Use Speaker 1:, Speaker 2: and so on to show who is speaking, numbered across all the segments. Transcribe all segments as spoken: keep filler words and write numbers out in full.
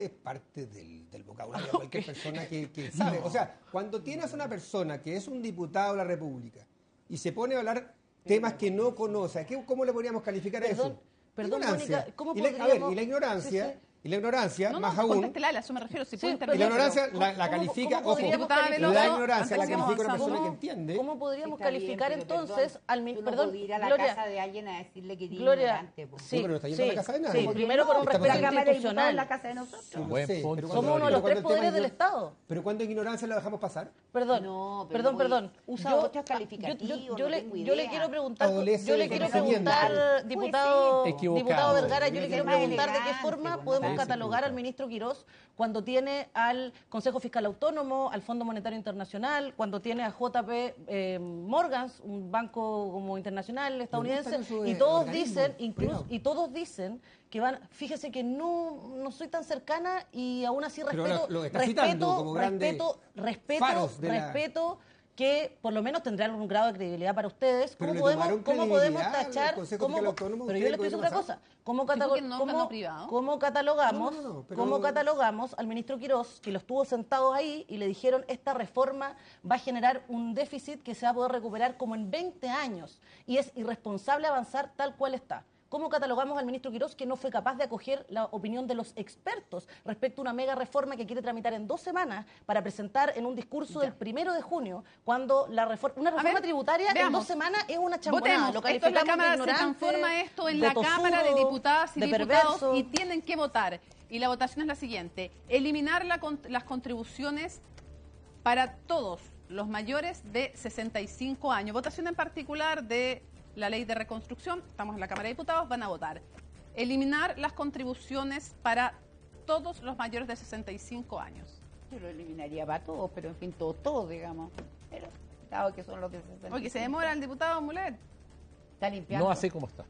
Speaker 1: es parte del, del vocabulario de cualquier persona que, que sabe. No. O sea, cuando tienes a una persona que es un diputado de la República y se pone a hablar temas que no conoce, ¿qué, ¿cómo le podríamos calificar
Speaker 2: perdón,
Speaker 1: a eso?
Speaker 2: Perdón,
Speaker 1: ignorancia.
Speaker 2: Mónica, ¿cómo
Speaker 1: y la,
Speaker 2: podríamos...?
Speaker 1: A ver, y la ignorancia... Sí, sí. Y la ignorancia,
Speaker 3: no, no,
Speaker 1: más aún...
Speaker 3: a eso me refiero, si
Speaker 2: sí,
Speaker 3: puede intervenir.
Speaker 1: Y la ignorancia
Speaker 3: pero,
Speaker 1: la, la califica...
Speaker 2: ¿cómo, cómo
Speaker 1: ojo,
Speaker 2: calificar?
Speaker 1: la ignorancia la califica una persona
Speaker 2: ¿cómo,
Speaker 1: que entiende.
Speaker 2: ¿Cómo podríamos
Speaker 4: sí,
Speaker 2: calificar
Speaker 4: bien,
Speaker 2: entonces
Speaker 4: perdón,
Speaker 2: al...
Speaker 4: Tú no
Speaker 2: perdón,
Speaker 4: ir a la
Speaker 2: Gloria,
Speaker 4: casa de alguien a decirle que tiene
Speaker 2: Gloria,
Speaker 4: ignorante. Po.
Speaker 2: Sí,
Speaker 1: no, pero no está yendo
Speaker 2: sí,
Speaker 1: a la casa de nadie.
Speaker 2: Sí, primero por un
Speaker 1: Estamos
Speaker 2: respeto
Speaker 1: en
Speaker 2: institucional.
Speaker 4: En la casa de nosotros.
Speaker 1: Sí,
Speaker 5: Buen
Speaker 1: sé,
Speaker 5: punto,
Speaker 2: somos uno de los tres poderes del
Speaker 1: es,
Speaker 2: Estado.
Speaker 1: Pero cuando ignorancia la dejamos pasar.
Speaker 2: Perdón,
Speaker 4: no, pero
Speaker 2: perdón,
Speaker 4: no
Speaker 2: perdón.
Speaker 4: Usa
Speaker 2: yo,
Speaker 4: otros calificativos,
Speaker 2: yo, yo,
Speaker 4: no
Speaker 2: yo, le,
Speaker 4: tengo
Speaker 2: yo le
Speaker 4: idea.
Speaker 2: quiero preguntar,
Speaker 1: Adolece
Speaker 2: yo le
Speaker 1: de
Speaker 2: quiero
Speaker 1: conocimiento.
Speaker 2: preguntar, diputado,
Speaker 5: Equivocado.
Speaker 2: diputado Vergara, yo le quiero
Speaker 4: Más
Speaker 2: preguntar de qué
Speaker 4: elegante,
Speaker 2: forma
Speaker 4: pues,
Speaker 2: podemos
Speaker 4: más
Speaker 2: catalogar al ministro Quirós cuando tiene al Consejo Fiscal Autónomo, al Fondo Monetario Internacional, cuando tiene a J P eh, Morgan, un banco como internacional estadounidense, y todos dicen, incluso, y todos dicen que van, fíjese que no, no soy tan cercana y aún así respeto,
Speaker 1: lo, lo está citando como
Speaker 2: respeto, respeto, respeto, respeto que por lo menos tendrán un grado de credibilidad para ustedes. ¿Cómo podemos, cómo podemos tachar? Cómo, pero yo le estoy diciendo otra cosa. ¿Cómo, catalo
Speaker 3: no
Speaker 2: cómo, ¿cómo catalogamos,
Speaker 1: no, no, no, pero...
Speaker 2: cómo catalogamos al ministro Quirós, que lo estuvo sentado ahí y le dijeron esta reforma va a generar un déficit que se va a poder recuperar como en veinte años y es irresponsable avanzar tal cual está? ¿Cómo catalogamos al ministro Quirós que no fue capaz de acoger la opinión de los expertos respecto a una mega reforma que quiere tramitar en dos semanas para presentar en un discurso ya. del primero de junio, cuando la reforma, una reforma ver, tributaria veamos. en dos semanas es una champonada? Lo
Speaker 3: esto es la Cámara, se transforma esto en la tosudo, Cámara de Diputadas y de Diputados perverso. Y tienen que votar. Y la votación es la siguiente: eliminar la, las contribuciones para todos los mayores de sesenta y cinco años. Votación en particular de la ley de reconstrucción, estamos en la Cámara de Diputados, van a votar. Eliminar las contribuciones para todos los mayores de sesenta y cinco años.
Speaker 4: Yo lo eliminaría para todos, pero en fin, todos, todos, digamos. Pero, dado que son los de sesenta y cinco.
Speaker 3: Oye, se demora el diputado Mulet.
Speaker 4: Está limpiando.
Speaker 5: No así como está.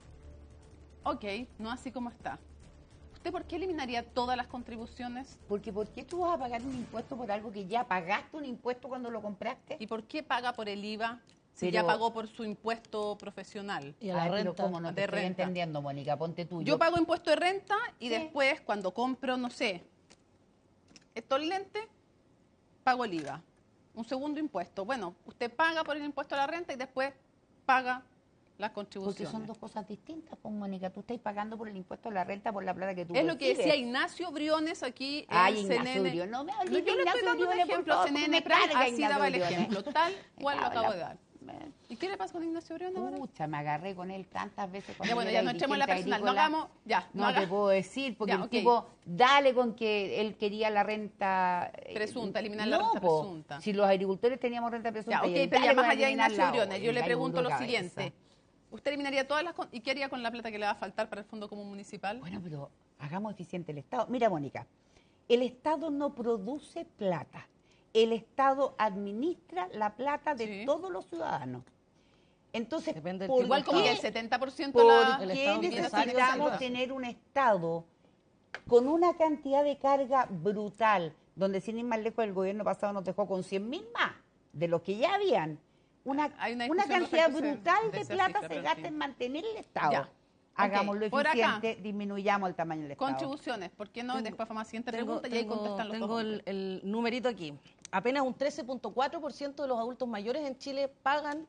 Speaker 3: Ok, no así como está. ¿Usted por qué eliminaría todas las contribuciones?
Speaker 4: Porque ¿por qué tú vas a pagar un impuesto por algo que ya pagaste un impuesto cuando lo compraste?
Speaker 3: ¿Y por qué paga por el I V A? Si
Speaker 4: pero,
Speaker 3: ya pagó por su impuesto profesional.
Speaker 2: Y a la
Speaker 4: ay,
Speaker 2: renta.
Speaker 4: Pero ¿cómo no te
Speaker 3: de
Speaker 4: estoy
Speaker 3: renta.
Speaker 4: entendiendo, Mónica? Ponte tú.
Speaker 3: Yo,
Speaker 4: yo
Speaker 3: pago impuesto de renta y
Speaker 4: sí.
Speaker 3: después, cuando compro, no sé, estos lentes, pago el I V A. Un segundo impuesto. Bueno, usted paga por el impuesto a la renta y después paga las contribuciones.
Speaker 4: Porque son dos cosas distintas, pues, Mónica. Tú estás pagando por el impuesto a la renta por la plata que tú
Speaker 3: Es lo
Speaker 4: recibes.
Speaker 3: que decía Ignacio Briones aquí en
Speaker 4: Ay,
Speaker 3: C N N.
Speaker 4: Ignacio Briones. No me hables
Speaker 3: Yo
Speaker 4: de
Speaker 3: le estoy
Speaker 4: Ignacio
Speaker 3: dando un
Speaker 4: Briones, por
Speaker 3: ejemplo,
Speaker 4: favor,
Speaker 3: C N
Speaker 4: porque
Speaker 3: N
Speaker 4: me carga
Speaker 3: así
Speaker 4: Ignacio
Speaker 3: daba el
Speaker 4: Briones.
Speaker 3: ejemplo, tal cual lo acabo de dar.
Speaker 4: Me-
Speaker 3: ¿Y qué le pasa con Ignacio Briones ahora?
Speaker 4: Pucha, me agarré con él tantas veces.
Speaker 3: Ya, bueno, ya no entremos en la personal, no hagamos, ya, no
Speaker 4: No
Speaker 3: haga-
Speaker 4: te puedo decir, porque
Speaker 3: Ya,
Speaker 4: el
Speaker 3: ok.
Speaker 4: tipo, dale con que él quería la renta... eh,
Speaker 3: Presunta, eliminar la
Speaker 4: no,
Speaker 3: renta
Speaker 4: po,
Speaker 3: presunta.
Speaker 4: Si los agricultores teníamos renta presunta...
Speaker 3: Ya, ok,
Speaker 4: y él,
Speaker 3: pero ya
Speaker 4: dale
Speaker 3: más
Speaker 4: con
Speaker 3: allá de
Speaker 4: eliminarla.
Speaker 3: Ignacio Briones, yo
Speaker 4: Oye,
Speaker 3: le
Speaker 4: hay
Speaker 3: pregunto
Speaker 4: un
Speaker 3: lo
Speaker 4: cabeza.
Speaker 3: siguiente. ¿Usted eliminaría todas las... con- ¿Y qué haría con la plata que le va a faltar para el Fondo Común Municipal?
Speaker 4: Bueno, pero hagamos eficiente el Estado. Mira, Mónica, el Estado no produce plata. El Estado administra la plata de
Speaker 3: Sí.
Speaker 4: todos los ciudadanos. Entonces,
Speaker 2: Depende del
Speaker 4: ¿por
Speaker 2: tipo
Speaker 3: Igual como
Speaker 4: qué-
Speaker 3: que el setenta por ciento
Speaker 4: ¿Por
Speaker 3: la...
Speaker 2: el
Speaker 4: qué
Speaker 2: Estado
Speaker 4: necesitamos
Speaker 2: necesario
Speaker 4: tener un Estado con una cantidad de carga brutal, donde sin ir más lejos el gobierno pasado nos dejó con cien mil más de los que ya habían? Una,
Speaker 3: Hay una
Speaker 4: una
Speaker 3: discusión
Speaker 4: cantidad
Speaker 3: respecto de-
Speaker 4: brutal
Speaker 3: de
Speaker 4: de
Speaker 3: esa
Speaker 4: plata
Speaker 3: cifra,
Speaker 4: se
Speaker 3: pero
Speaker 4: gasta
Speaker 3: sí.
Speaker 4: en mantener el Estado.
Speaker 3: Ya.
Speaker 4: Hagámoslo
Speaker 3: Ok, por acá.
Speaker 4: eficiente, disminuyamos el tamaño del Estado.
Speaker 3: Contribuciones, ¿por qué no?
Speaker 2: Tengo-
Speaker 3: Después vamos a la siguiente
Speaker 2: Tengo,
Speaker 3: pregunta y ahí
Speaker 2: tengo-
Speaker 3: contestan los
Speaker 2: tengo
Speaker 3: dos
Speaker 2: el,
Speaker 3: hombres.
Speaker 2: el numerito aquí. Apenas un trece punto cuatro por ciento de los adultos mayores en Chile pagan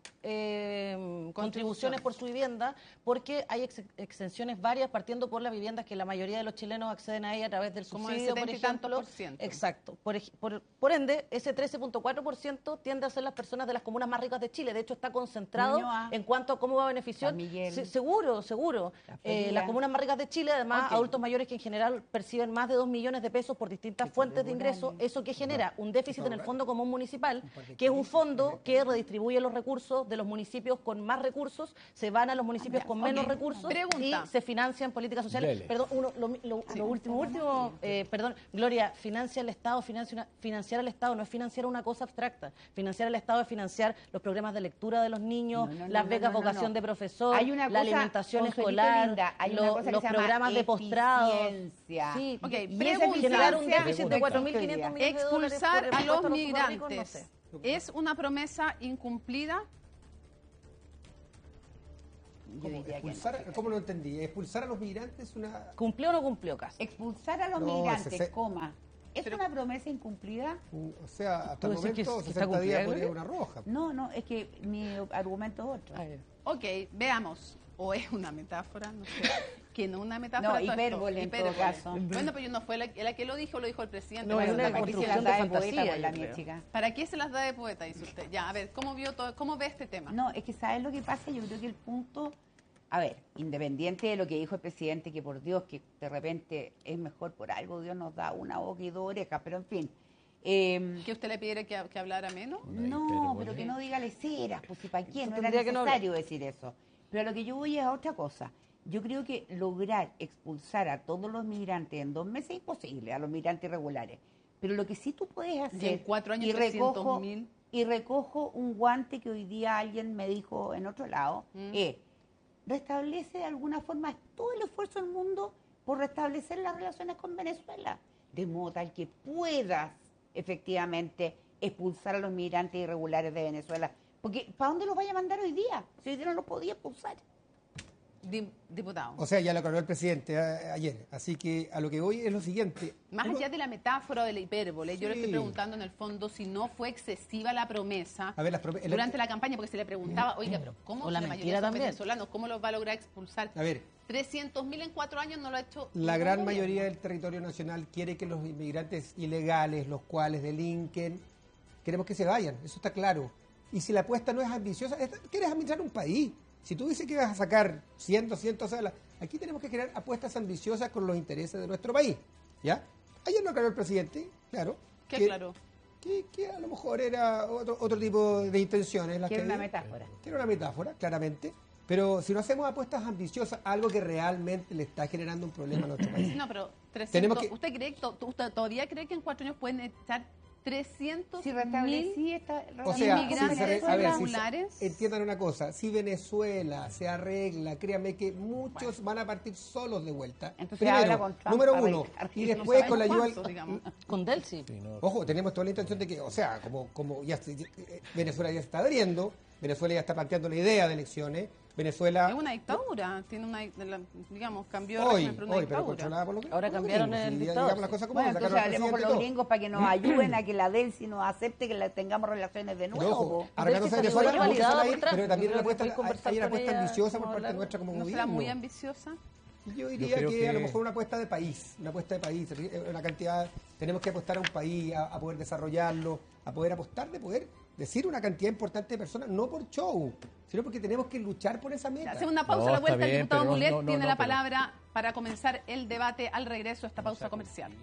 Speaker 2: eh, contribuciones por su vivienda porque hay ex- exenciones varias partiendo por las viviendas que la mayoría de los chilenos acceden a ellas a través del
Speaker 3: Como el
Speaker 2: subsidio, por
Speaker 3: setenta y tantos
Speaker 2: ejemplo.
Speaker 3: por ciento.
Speaker 2: Exacto. Por, ej- por, por ende, ese trece punto cuatro por ciento tiende a ser las personas de las comunas más ricas de Chile. De hecho, está concentrado
Speaker 4: Ñuñoa,
Speaker 2: en cuanto a cómo va a beneficiar.
Speaker 4: San Miguel.
Speaker 2: Se- seguro, seguro.
Speaker 4: La
Speaker 2: Eh,
Speaker 4: Florida.
Speaker 2: las comunas más ricas de Chile, además,
Speaker 4: Ok.
Speaker 2: adultos mayores que en general perciben más de dos millones de pesos por distintas
Speaker 4: Hechos
Speaker 2: fuentes de
Speaker 4: regulares.
Speaker 2: ingresos. ¿Eso que genera? Un déficit en el Fondo Común Municipal, que es un fondo que redistribuye los recursos de los municipios con más recursos, se van a los municipios con menos
Speaker 3: ok.
Speaker 2: recursos
Speaker 3: Pregunta.
Speaker 2: y se financian políticas sociales.
Speaker 5: Dele.
Speaker 2: Perdón, uno, lo, lo- lo último, último, eh, perdón, Gloria, financia el Estado, financia una- financiar al Estado no es financiar una cosa abstracta. Financiar al Estado es financiar los programas de lectura de los niños,
Speaker 4: No, no, no,
Speaker 2: las
Speaker 4: no,
Speaker 2: becas
Speaker 4: no, no,
Speaker 2: vocación
Speaker 4: no.
Speaker 2: de profesor,
Speaker 4: Hay una
Speaker 2: la
Speaker 4: cosa,
Speaker 2: alimentación
Speaker 4: Consuelito
Speaker 2: escolar,
Speaker 4: linda, hay una
Speaker 2: lo-
Speaker 4: cosa que
Speaker 2: los
Speaker 4: se llama
Speaker 2: programas de postrado.
Speaker 4: eficiencia.
Speaker 2: Sí,
Speaker 3: Ok,
Speaker 2: y esa
Speaker 3: pregunta.
Speaker 2: generar un déficit de
Speaker 5: Pregunta.
Speaker 2: cuatro mil quinientos millones de dólares por
Speaker 3: Expulsar
Speaker 2: el
Speaker 3: a
Speaker 2: impuesto
Speaker 3: los
Speaker 2: superricos, no
Speaker 3: migrantes.
Speaker 2: sé.
Speaker 3: ¿Es una promesa incumplida?
Speaker 4: Yo diría
Speaker 1: expulsar,
Speaker 4: que no.
Speaker 1: ¿Cómo lo entendí? ¿Expulsar a los migrantes es una...?
Speaker 2: ¿Cumplió o no cumplió casi?
Speaker 4: Expulsar a los
Speaker 1: No,
Speaker 4: migrantes,
Speaker 1: ese-
Speaker 4: coma. ¿Es
Speaker 3: Pero-
Speaker 4: una promesa incumplida?
Speaker 1: O sea, hasta el
Speaker 2: ¿Tú decís que-
Speaker 1: momento,
Speaker 2: que está
Speaker 1: sesenta días
Speaker 2: cumplida,
Speaker 1: ponía
Speaker 2: Gloria?
Speaker 1: una roja.
Speaker 4: No, no, es que mi argumento es otro.
Speaker 2: A ver.
Speaker 3: Ok, veamos. O es una metáfora, no sé. Que no una metáfora.
Speaker 4: No,
Speaker 3: todo esto.
Speaker 4: hipérbole en todo
Speaker 3: Hipérbole.
Speaker 4: caso.
Speaker 3: Bueno, pero yo no fue la, la que lo dijo, lo dijo el presidente.
Speaker 2: No,
Speaker 3: ¿Para,
Speaker 2: es una
Speaker 3: para qué se
Speaker 2: construcción
Speaker 3: las
Speaker 2: de
Speaker 3: da-
Speaker 4: de poeta
Speaker 2: fantasía,
Speaker 4: con la
Speaker 2: yo
Speaker 4: mía,
Speaker 2: creo.
Speaker 4: chica.
Speaker 3: ¿Para qué se las da de poeta, dice usted? Ya, a ver, ¿cómo vio todo, cómo ve este tema?
Speaker 4: No, es que ¿sabes lo que pasa? Yo creo que el punto, a ver, independiente de lo que dijo el presidente, que por Dios, que de repente es mejor por algo, Dios nos da una boca y dos orejas, pero en fin. Eh,
Speaker 3: ¿Que usted le pidiera que, que hablara menos?
Speaker 4: no, pero que no diga leceras, pues si para qué, no era
Speaker 2: Tendría que no
Speaker 4: necesario decir eso. Pero a lo que yo voy es a otra cosa. Yo creo que lograr expulsar a todos los migrantes en dos meses es imposible, a los migrantes irregulares. Pero lo que sí tú puedes hacer...
Speaker 3: Y en cuatro años,
Speaker 4: y recojo,
Speaker 3: trescientos mil.
Speaker 4: y recojo un guante que hoy día alguien me dijo en otro lado,
Speaker 3: Mm.
Speaker 4: es restablece de alguna forma todo el esfuerzo del mundo por restablecer las relaciones con Venezuela, de modo tal que puedas efectivamente expulsar a los migrantes irregulares de Venezuela. Porque ¿para dónde los vaya a mandar hoy día? Si hoy día no los podía expulsar.
Speaker 3: Di- diputado.
Speaker 1: O sea, ya lo aclaró el presidente a- ayer. Así que a lo que voy es lo siguiente.
Speaker 3: Más
Speaker 1: Uno-
Speaker 3: allá de la metáfora o de la hipérbole, yo le estoy
Speaker 1: Sí.
Speaker 3: preguntando en el fondo si no fue excesiva la promesa
Speaker 1: A ver, las prome- el-
Speaker 3: durante la campaña, porque se le preguntaba, oiga, pero ¿cómo
Speaker 2: O la
Speaker 3: la
Speaker 2: mentira
Speaker 3: mayoría son
Speaker 2: también.
Speaker 3: venezolanos? ¿Cómo los va a lograr expulsar?
Speaker 1: A ver,
Speaker 3: trescientos mil en cuatro años no lo ha hecho
Speaker 1: la
Speaker 3: ningún
Speaker 1: gran
Speaker 3: gobierno.
Speaker 1: mayoría del territorio nacional quiere que los inmigrantes ilegales, los cuales delinquen, queremos que se vayan, eso está claro. Y si la apuesta no es ambiciosa, es- quieres administrar un país. Si tú dices que vas a sacar cien, doscientas salas, aquí tenemos que crear apuestas ambiciosas con los intereses de nuestro país. ¿Ya? Ayer lo aclaró el presidente, claro.
Speaker 3: ¿Qué
Speaker 1: que-
Speaker 3: aclaró?
Speaker 1: Que, que a lo mejor era otro, otro tipo de intenciones. Las
Speaker 4: Que
Speaker 1: que
Speaker 4: era una
Speaker 1: había.
Speaker 4: metáfora.
Speaker 1: Que era una metáfora, claramente. Pero si no hacemos apuestas ambiciosas, algo que realmente le está generando un problema a nuestro país.
Speaker 3: No, pero trescientos,
Speaker 1: Tenemos que-
Speaker 3: ¿usted cree que to- usted todavía cree que en cuatro años pueden echar trescientos
Speaker 4: Si
Speaker 3: mil
Speaker 4: restablecí esta
Speaker 1: O sea, si
Speaker 3: inmigrantes
Speaker 1: se re- a ver, si se-
Speaker 3: irregulares?
Speaker 1: entiendan una cosa, si Venezuela se arregla, créanme que muchos van a partir solos de vuelta.
Speaker 4: Entonces habla
Speaker 1: Primero,
Speaker 4: con Trump
Speaker 1: número
Speaker 4: para
Speaker 1: uno,
Speaker 4: arreglar.
Speaker 1: y
Speaker 3: No
Speaker 1: después
Speaker 3: sabemos
Speaker 1: con la ayuda...
Speaker 3: cuántos, digamos.
Speaker 2: Con Delcy.
Speaker 1: Ojo, tenemos toda la intención de que, o sea, como, como ya se- eh, Venezuela ya se está adheriendo, Venezuela ya está planteando la idea de elecciones, Venezuela...
Speaker 3: Es una dictadura, tiene una, la- digamos, cambió de
Speaker 1: Hoy,
Speaker 3: régimen, pero una
Speaker 1: hoy, pero
Speaker 3: dictadura.
Speaker 1: controlada por los
Speaker 2: Ahora
Speaker 1: por los
Speaker 2: cambiaron
Speaker 1: gringos,
Speaker 2: el
Speaker 1: y
Speaker 2: dictador,
Speaker 1: digamos las
Speaker 2: sí.
Speaker 1: cosas como
Speaker 4: Bueno,
Speaker 1: son,
Speaker 4: entonces
Speaker 1: sacaron al
Speaker 4: hablemos con
Speaker 1: presidente
Speaker 4: los
Speaker 1: y todo.
Speaker 4: gringos para que nos ayuden a que la Delcy nos acepte que la tengamos relaciones de
Speaker 1: Pero
Speaker 4: nuevo.
Speaker 1: ojo,
Speaker 4: po.
Speaker 1: arreglándose
Speaker 2: Delcy
Speaker 1: Venezuela,
Speaker 2: fue
Speaker 1: vamos a
Speaker 2: validada
Speaker 1: empezar a
Speaker 2: por
Speaker 1: ir,
Speaker 2: Trump.
Speaker 1: pero también
Speaker 2: Yo
Speaker 1: una
Speaker 2: creo que
Speaker 1: apuesta,
Speaker 2: puedes conversar
Speaker 1: hay una
Speaker 2: con
Speaker 1: apuesta
Speaker 2: ella,
Speaker 1: ambiciosa por
Speaker 2: cómo
Speaker 1: parte
Speaker 2: hablar.
Speaker 1: nuestra como
Speaker 3: ¿No
Speaker 1: gobierno.
Speaker 3: será muy ambiciosa?
Speaker 1: Yo diría
Speaker 5: creo
Speaker 1: que,
Speaker 5: que-
Speaker 1: a lo mejor una apuesta de país, una apuesta de país, eh, una cantidad, tenemos que apostar a un país, a, a poder desarrollarlo, a poder apostar de poder decir una cantidad importante de personas, no por show, sino porque tenemos que luchar por esa meta.
Speaker 3: Hacemos una pausa
Speaker 5: No,
Speaker 3: a la
Speaker 5: está
Speaker 3: vuelta. El
Speaker 5: bien,
Speaker 3: diputado
Speaker 5: pero no,
Speaker 3: Mulet
Speaker 5: no, no,
Speaker 3: tiene
Speaker 5: no,
Speaker 3: la
Speaker 5: pero-
Speaker 3: palabra para comenzar el debate al regreso a esta pausa comercial.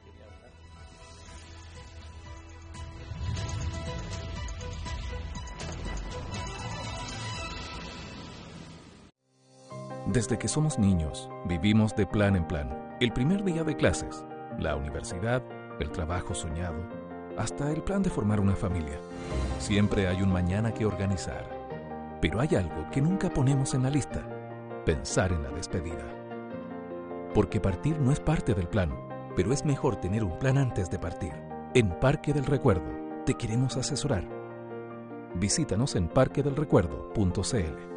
Speaker 6: Desde que somos niños, vivimos de plan en plan. El primer día de clases, la universidad, el trabajo soñado, hasta el plan de formar una familia. Siempre hay un mañana que organizar. Pero hay algo que nunca ponemos en la lista: pensar en la despedida. Porque partir no es parte del plan, pero es mejor tener un plan antes de partir. En Parque del Recuerdo te queremos asesorar. Visítanos en parque del recuerdo punto c l.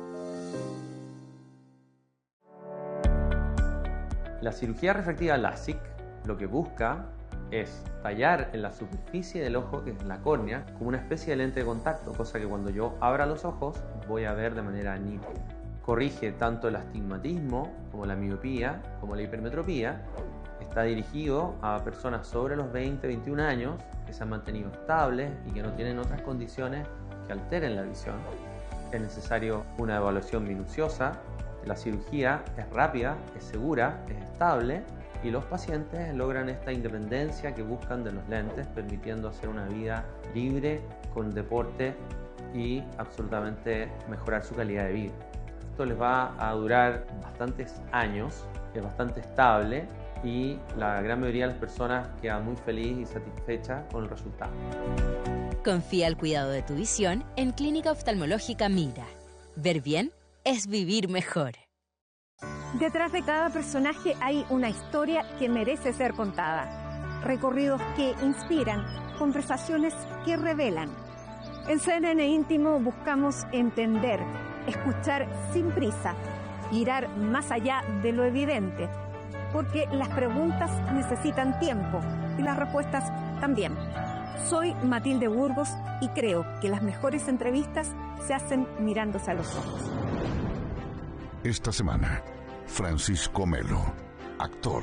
Speaker 7: La cirugía refractiva LASIK lo que busca es tallar en la superficie del ojo, que es la córnea, como una especie de lente de contacto, cosa que cuando yo abra los ojos voy a ver de manera nítida. Corrige tanto el astigmatismo como la miopía, como la hipermetropía. Está dirigido a personas sobre los veinte, veintiún años que se han mantenido estables y que no tienen otras condiciones que alteren la visión. Es necesario una evaluación minuciosa. La cirugía es rápida, es segura, es estable y los pacientes logran esta independencia que buscan de los lentes, permitiendo hacer una vida libre, con deporte y absolutamente mejorar su calidad de vida. Esto les va a durar bastantes años, es bastante estable y la gran mayoría de las personas queda muy feliz y satisfecha con el resultado.
Speaker 8: Confía el cuidado de tu visión en Clínica Oftalmológica Mira. Ver bien es vivir mejor.
Speaker 9: Detrás de cada personaje hay una historia que merece ser contada. Recorridos que inspiran, conversaciones que revelan. En C N N Íntimo buscamos entender escuchar sin prisa, mirar más allá de lo evidente, porque las preguntas necesitan tiempo y las respuestas también. Soy Matilde Burgos y creo que las mejores entrevistas se hacen mirándose a los ojos.
Speaker 5: Esta semana, Francisco Melo, actor.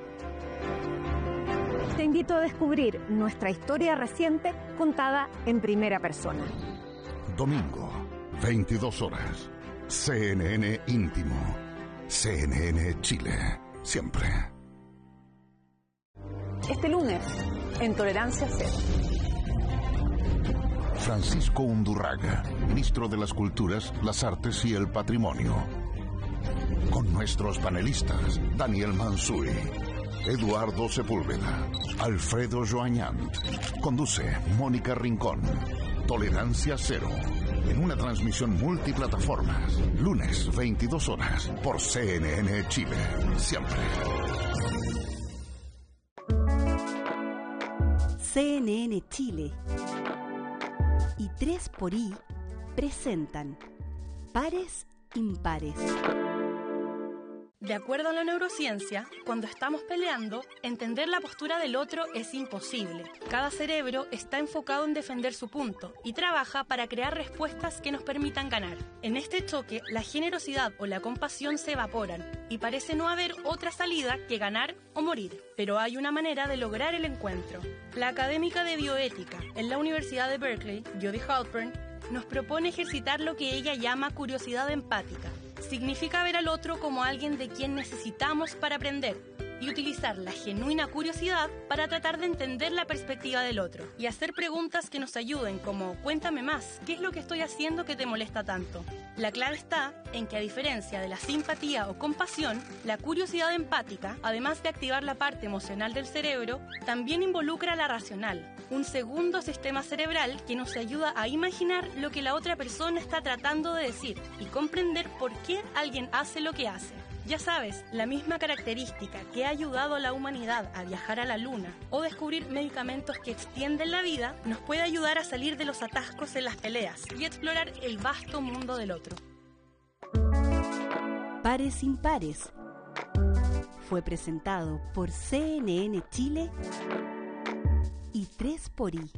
Speaker 9: Te invito a descubrir nuestra historia reciente contada en primera persona.
Speaker 5: Domingo, veintidós horas. C N N Íntimo. C N N Chile. Siempre.
Speaker 9: Este lunes, en Tolerancia Cero.
Speaker 5: Francisco Undurraga, ministro de las Culturas, las Artes y el Patrimonio. Con nuestros panelistas, Daniel Mansuy, Eduardo Sepúlveda, Alfredo Joañant. Conduce Mónica Rincón. Tolerancia Cero. En una transmisión multiplataformas. Lunes, veintidós horas. Por C N N Chile. Siempre.
Speaker 10: C N N Chile y tres por I presentan Pares Impares.
Speaker 11: De acuerdo a la neurociencia, cuando estamos peleando, entender la postura del otro es imposible. Cada cerebro está enfocado en defender su punto y trabaja para crear respuestas que nos permitan ganar. En este choque, la generosidad o la compasión se evaporan y parece no haber otra salida que ganar o morir. Pero hay una manera de lograr el encuentro. La académica de bioética en la Universidad de Berkeley, Jody Halpern, nos propone ejercitar lo que ella llama curiosidad empática. Significa ver al otro como alguien de quien necesitamos para aprender y utilizar la genuina curiosidad para tratar de entender la perspectiva del otro y hacer preguntas que nos ayuden como cuéntame más, ¿qué es lo que estoy haciendo que te molesta tanto? La clave está en que a diferencia de la simpatía o compasión, la curiosidad empática, además de activar la parte emocional del cerebro, también involucra la racional, un segundo sistema cerebral que nos ayuda a imaginar lo que la otra persona está tratando de decir y comprender por qué alguien hace lo que hace. Ya sabes, la misma característica que ha ayudado a la humanidad a viajar a la Luna o descubrir medicamentos que extienden la vida, nos puede ayudar a salir de los atascos en las peleas y explorar el vasto mundo del otro.
Speaker 10: Pares Impares fue presentado por C N N Chile y tres por I.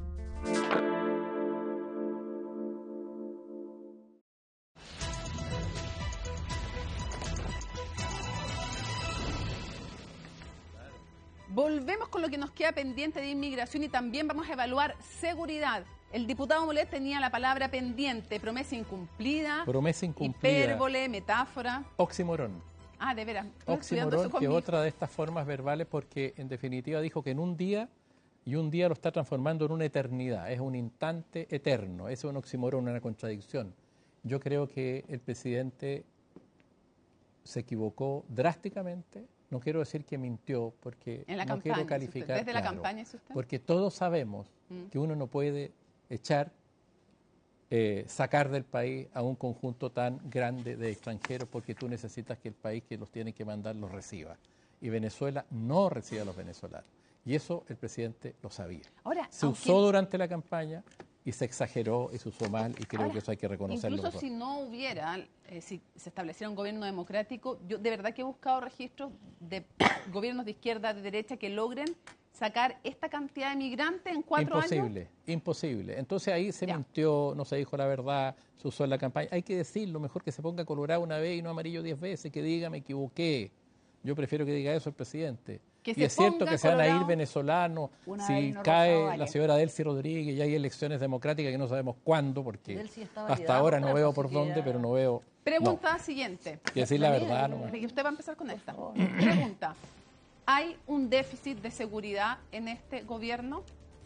Speaker 3: Volvemos con lo que nos queda pendiente de inmigración y también vamos a evaluar seguridad. El diputado Molet tenía la palabra pendiente, promesa incumplida,
Speaker 12: promesa incumplida,
Speaker 3: hipérbole, metáfora.
Speaker 12: Oximorón.
Speaker 3: Ah, de veras.
Speaker 12: Oximorón, que es otra de estas formas verbales porque en definitiva dijo que en un día y un día lo está transformando en una eternidad. Es un instante eterno. Eso es un oximorón, una contradicción. Yo creo que el presidente se equivocó drásticamente. No quiero decir que mintió, porque
Speaker 3: en la
Speaker 12: no
Speaker 3: campaña,
Speaker 12: quiero calificar.
Speaker 3: ¿Desde
Speaker 12: claro,
Speaker 3: la campaña es usted?
Speaker 12: Porque todos sabemos mm. que uno no puede echar, eh, sacar del país a un conjunto tan grande de extranjeros porque tú necesitas que el país que los tiene que mandar los reciba. Y Venezuela no recibe a los venezolanos. Y eso el presidente lo sabía.
Speaker 3: Ahora,
Speaker 12: se
Speaker 3: aunque...
Speaker 12: usó durante la campaña y se exageró y se usó mal y creo
Speaker 3: Ahora,
Speaker 12: que eso hay que reconocerlo.
Speaker 3: Incluso si no hubiera, eh, si se estableciera un gobierno democrático, yo de verdad que he buscado registros de gobiernos de izquierda, de derecha, que logren sacar esta cantidad de migrantes en cuatro
Speaker 12: imposible,
Speaker 3: años.
Speaker 12: Imposible, imposible. Entonces ahí se
Speaker 3: ya.
Speaker 12: mintió, no se dijo la verdad, se usó en la campaña. Hay que decirlo, mejor que se ponga colorado una vez y no amarillo diez veces, que diga me equivoqué. Yo prefiero que diga eso el presidente.
Speaker 3: Que
Speaker 12: y es cierto que se van a ir venezolanos si cae rosado, vale. la señora Delcy Rodríguez y hay elecciones democráticas que no sabemos cuándo, porque hasta ahora no veo por dónde, pero no veo...
Speaker 3: Pregunta
Speaker 12: no.
Speaker 3: siguiente.
Speaker 12: Que decir la verdad. No.
Speaker 3: Usted va a empezar con esta. Pregunta. ¿Hay un déficit de seguridad en este gobierno?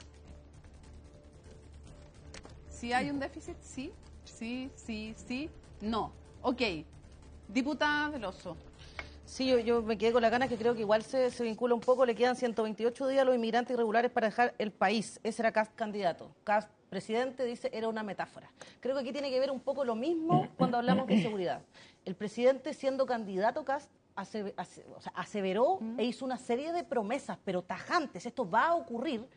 Speaker 3: ¿Sí hay un déficit? Sí, sí, sí, sí, no. Ok. Diputada Veloso.
Speaker 2: Sí, yo, yo me quedé con la ganas que creo que igual se, se vincula un poco. Le quedan ciento veintiocho días a los inmigrantes irregulares para dejar el país. Ese era Kast candidato. Kast presidente dice era una metáfora. Creo que aquí tiene que ver un poco lo mismo cuando hablamos de seguridad. El presidente siendo candidato Kast ase, ase, o sea, aseveró mm. e hizo una serie de promesas, pero tajantes. Esto va a ocurrir.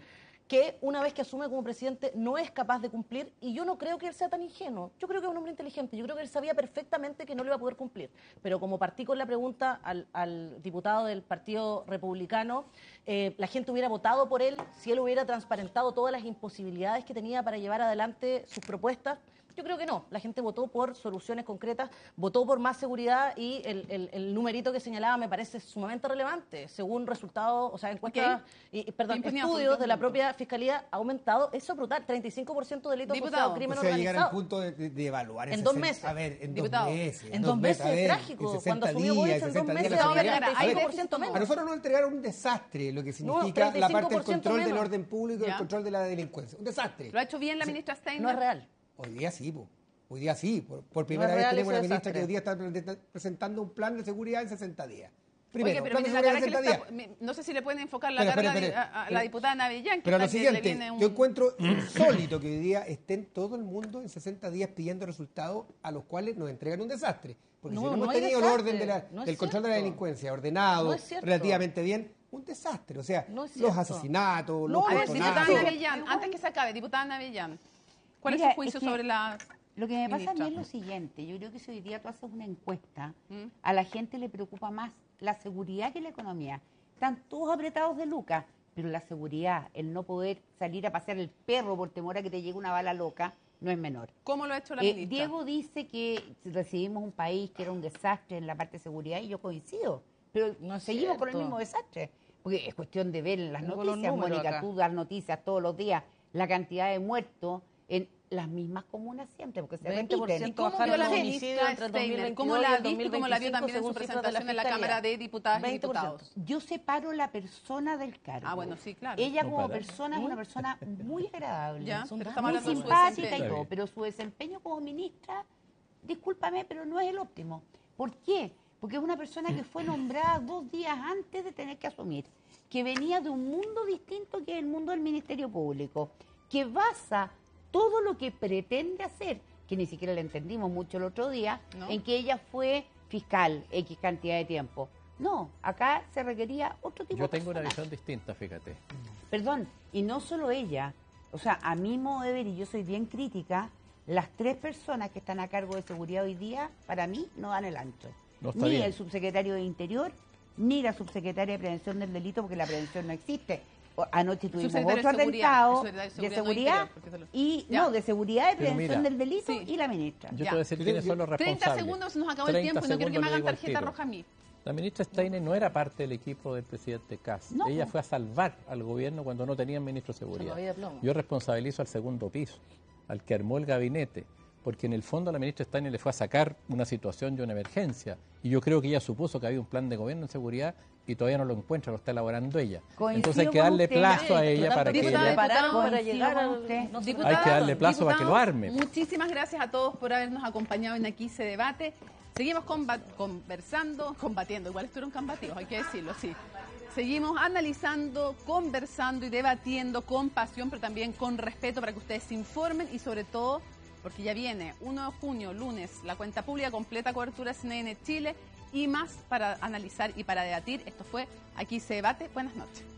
Speaker 2: que una vez que asume como presidente no es capaz de cumplir, y yo no creo que él sea tan ingenuo, yo creo que es un hombre inteligente, yo creo que él sabía perfectamente que no lo iba a poder cumplir, pero como partí con la pregunta al, al diputado del Partido Republicano, eh, la gente hubiera votado por él si él hubiera transparentado todas las imposibilidades que tenía para llevar adelante sus propuestas. Yo creo que no, la gente votó por soluciones concretas, votó por más seguridad, y el, el, el numerito que señalaba me parece sumamente relevante. Según resultados, o sea, encuestas, okay. y, perdón, estudios de la propia Fiscalía, ha aumentado, eso es brutal, treinta y cinco por ciento de delitos asociados a crimen
Speaker 1: o sea,
Speaker 2: organizado.
Speaker 1: llegar al punto de, de, de evaluar
Speaker 2: en dos meses.
Speaker 1: A ver, en
Speaker 2: Diputado.
Speaker 1: dos meses.
Speaker 2: En dos meses, es trágico. Cuando asumió Boris, en dos meses va a haber treinta y cinco por ciento menos.
Speaker 1: A nosotros nos entregaron un desastre, lo que significa no, la parte del control menos. del orden público y el control de la delincuencia. Un desastre.
Speaker 3: ¿Lo ha hecho bien la ministra Steiner?
Speaker 2: No es real.
Speaker 1: Hoy día sí, po. Hoy día sí, por, por primera no vez tenemos una ministra que hoy día está presentando un plan de seguridad en sesenta días. Primero,
Speaker 3: Oye, pero plan de seguridad en sesenta días. No sé si le pueden enfocar la
Speaker 1: espera,
Speaker 3: carga
Speaker 1: espera, espera,
Speaker 3: a, a la diputada Navellán.
Speaker 1: Pero lo siguiente, un... yo encuentro insólito que hoy día estén todo el mundo en sesenta días pidiendo resultados a los cuales nos entregan un desastre. Porque no, si no hemos no tenido desastre, el orden de la, no del control cierto. de la delincuencia ordenado, no es relativamente bien, un desastre. O sea, no los asesinatos, los
Speaker 3: a ver, diputada Navellán, antes que se acabe, diputada Navellán, ¿cuál Mira, es su juicio es que... sobre la...
Speaker 4: Lo que me pasa a mí es lo siguiente, yo creo que si hoy día tú haces una encuesta, ¿Mm? a la gente le preocupa más la seguridad que la economía. Están todos apretados de lucas, pero la seguridad, el no poder salir a pasear el perro por temor a que te llegue una bala loca, no es menor.
Speaker 3: ¿Cómo lo ha hecho la
Speaker 4: eh,
Speaker 3: ministra?
Speaker 4: Diego dice que recibimos un país que era un desastre en la parte de seguridad, y yo coincido, pero no seguimos cierto. con el mismo desastre. Porque es cuestión de ver las Tengo noticias, Mónica, acá. tú das noticias todos los días, la cantidad de muertos en las mismas comunas siempre, porque se repiten.
Speaker 3: ¿Cómo vio la ministra Steiner? ¿Cómo la vio y cómo la vio también en su presentación en la Cámara de Diputadas y Diputados?
Speaker 4: Yo separo la persona del cargo.
Speaker 3: Ah, bueno, sí, claro.
Speaker 4: Ella
Speaker 3: no
Speaker 4: como
Speaker 3: para.
Speaker 4: persona es una persona muy agradable,
Speaker 3: ya,
Speaker 4: pero estamos muy simpática y todo, pero su desempeño como ministra, discúlpame, pero no es el óptimo. ¿Por qué? Porque es una persona que fue nombrada dos días antes de tener que asumir, que venía de un mundo distinto que es el mundo del Ministerio Público, que basa todo lo que pretende hacer, que ni siquiera le entendimos mucho el otro día, ¿no? en que ella fue fiscal X cantidad de tiempo. No, acá se requería otro tipo
Speaker 12: Yo
Speaker 4: de
Speaker 12: tengo
Speaker 4: persona.
Speaker 12: una visión distinta, fíjate.
Speaker 4: Perdón, y no solo ella, o sea, a mi modo de ver, y yo soy bien crítica, las tres personas que están a cargo de seguridad hoy día, para mí, no dan el ancho.
Speaker 12: No está
Speaker 4: ni
Speaker 12: bien.
Speaker 4: el subsecretario de Interior, ni la subsecretaria de Prevención del Delito, porque la prevención no existe. Anoche tuvimos otro atentado de seguridad, de seguridad no y ya. no, de seguridad de prevención mira, del delito sí. y la ministra.
Speaker 12: Yo ya. te voy a decir quiénes son los responsables.
Speaker 3: treinta segundos se nos acabó el tiempo y no quiero que me hagan tarjeta roja a mí.
Speaker 12: La ministra Steiner no era parte del equipo del presidente Kass. No. Ella fue a salvar al gobierno cuando no tenían ministro de seguridad. Yo responsabilizo al segundo piso, al que armó el gabinete, porque en el fondo la ministra Steiner le fue a sacar una situación de una emergencia. Y yo creo que ella supuso que había un plan de gobierno en seguridad y todavía no lo encuentra, lo está elaborando ella. Coincido Entonces hay que darle usted, plazo a ella para que ella...
Speaker 2: Para llegar a
Speaker 12: hay que darle plazo para que lo arme.
Speaker 3: Muchísimas gracias a todos por habernos acompañado en Aquí se debate. Seguimos conversando, combatiendo, igual estuvieron combativos, hay que decirlo, sí. Seguimos analizando, conversando y debatiendo con pasión, pero también con respeto para que ustedes se informen y sobre todo, porque ya viene uno de junio, lunes, la cuenta pública completa cobertura C N N Chile y más para analizar y para debatir. Esto fue Aquí se debate. Buenas noches.